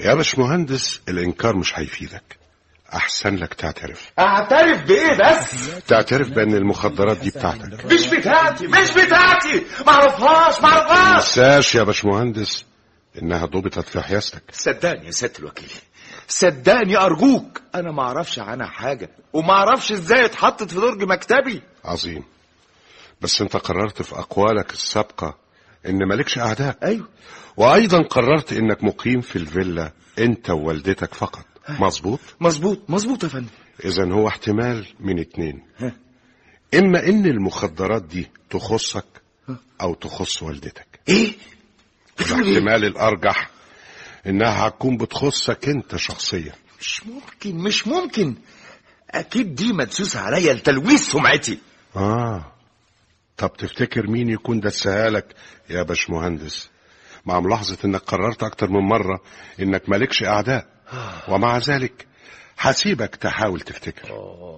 يا باشمهندس الانكار مش هيفيدك، احسن لك تعترف. اعترف بايه بس؟ تعترف بان المخدرات دي بتاعتك. مش بتاعتي، معرفهاش. متنساش يا باشمهندس انها ضبطت في حيازتك. صدقني يا سيادة الوكيل، صدقني ارجوك، انا ما اعرفش عنها حاجه وما اعرفش ازاي اتحطت في درج مكتبي. عظيم، بس انت قررت في اقوالك السابقه ان مالكش اعداء. ايوه، وايضا قررت انك مقيم في الفيلا انت ووالدتك فقط. مظبوط يا فندم. اذا هو احتمال من اتنين، اما ان المخدرات دي تخصك او تخص والدتك. ايه؟ الاحتمال الارجح انها هتكون بتخصك انت شخصيا. مش ممكن، اكيد دي مدسوسه عليا لتلويث سمعتي. طب تفتكر مين يكون دسها لك يا باشمهندس، مع ملاحظة انك قررت اكتر من مرة انك مالكش اعداء، ومع ذلك هسيبك تحاول تفتكر.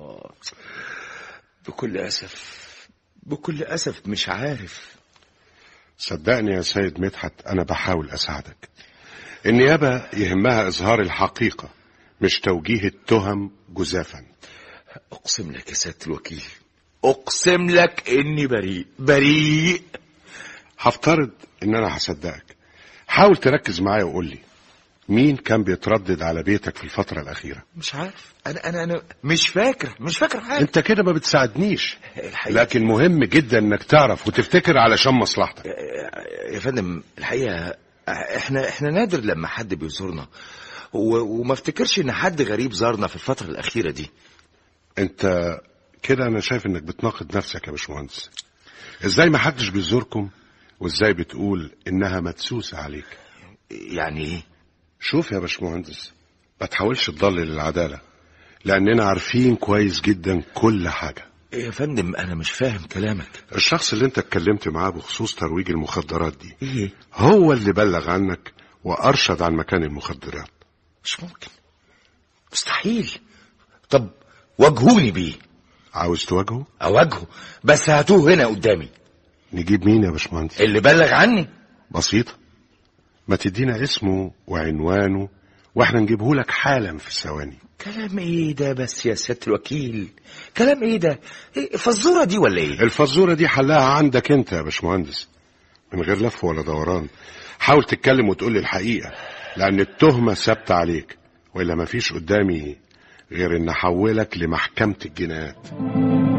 بكل اسف مش عارف. صدقني يا سيد مدحت، انا بحاول اساعدك. النيابة يهمها اظهار الحقيقة مش توجيه التهم جزافا. اقسم لك يا سيادة الوكيل، اقسم لك اني بريء. هفترض ان انا هصدقك. حاول تركز معايا وقول لي مين كان بيتردد على بيتك في الفترة الأخيرة. مش عارف، أنا مش فاكر حاجة. أنت كده ما بتساعدنيش الحقيقة. لكن مهم جدا إنك تعرف وتفتكر علشان مصلحتك. يا فندم الحقيقة احنا نادر لما حد بيزورنا، وما افتكرش ان حد غريب زارنا في الفترة الأخيرة دي. أنت كده أنا شايف إنك بتناقض نفسك يا باشمهندس. إزاي ما حدش بيزوركم وإزاي بتقول إنها مدسوسة عليك؟ يعني إيه؟ شوف يا باشمهندس، ما تحاولش تضلل العدالة، لأننا عارفين كويس جدا كل حاجة. يا فندم أنا مش فاهم كلامك. الشخص اللي أنت اتكلمت معاه بخصوص ترويج المخدرات دي إيه؟ هو اللي بلغ عنك وأرشد عن مكان المخدرات. مش ممكن، مستحيل. طب واجهوني بيه. عاوز تواجهه؟ أواجهه، بس هاتوه هنا قدامي. نجيب مين يا باشمهندس؟ اللي بلغ عني. بسيطة، ما تدينا اسمه وعنوانه واحنا نجيبه لك حالا في ثواني. كلام ايه ده بس يا سيادة الوكيل؟ كلام ايه ده؟ الفزورة دي ولا ايه؟ الفزورة دي حلها عندك انت يا باشمهندس، من غير لف ولا دوران. حاول تتكلم وتقول لي الحقيقة، لان التهمة ثابتة عليك، وإلا ما فيش قدامي غير ان احولك لمحكمة الجنايات.